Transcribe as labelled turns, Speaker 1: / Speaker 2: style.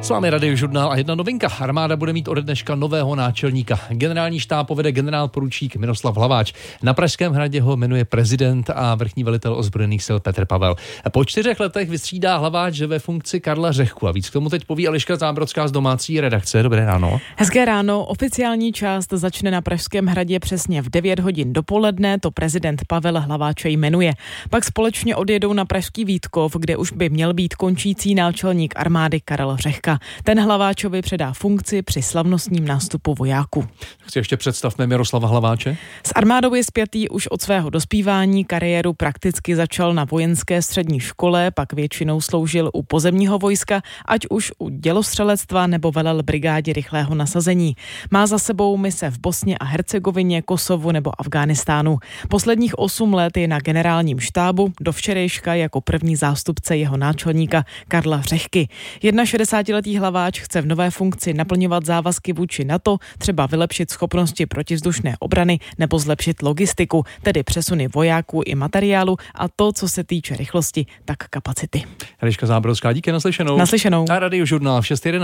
Speaker 1: S vámi Radiožurnál a jedna novinka. Armáda bude mít ode dneška nového náčelníka. Generální štáb povede generálporučík Miroslav Hlaváč. Na Pražském hradě ho jmenuje prezident a vrchní velitel ozbrojených sil Petr Pavel. Po 4 letech vystřídá Hlaváč ve funkci Karla Řehku. A víc k tomu teď poví Eliška Zábrodská z domácí redakce. Dobré ráno.
Speaker 2: Hezké ráno. Oficiální část začne na Pražském hradě přesně v 9 hodin dopoledne. To prezident Pavel Hlaváče jmenuje. Pak společně odjedou na pražský Vítkov, kde už by měl být končící náčelník armády Karel Řehka. Ten Hlaváčovi předá funkci při slavnostním nástupu vojáků.
Speaker 1: Si ještě představme Miroslava Hlaváče.
Speaker 2: S armádou je spjatý už od svého dospívání, kariéru prakticky začal na vojenské střední škole, pak většinou sloužil u pozemního vojska, ať už u dělostřelectva nebo velel brigádě rychlého nasazení. Má za sebou mise v Bosně a Hercegovině, Kosovu nebo Afghánistánu. Posledních 8 let je na generálním štábu, do včerejška jako první zástupce jeho náčelníka Karla Řehky. 61letý Hlaváč chce v nové funkci naplňovat závazky vůči NATO, třeba vylepšit schopnosti protivzdušné obrany nebo zlepšit logistiku, tedy přesuny vojáků i materiálu a to, co se týče rychlosti, tak kapacity.
Speaker 1: Eliška Zábrodská, díky, naslyšenou.
Speaker 2: Naslyšenou.
Speaker 1: A Radiožurnál v 6:11.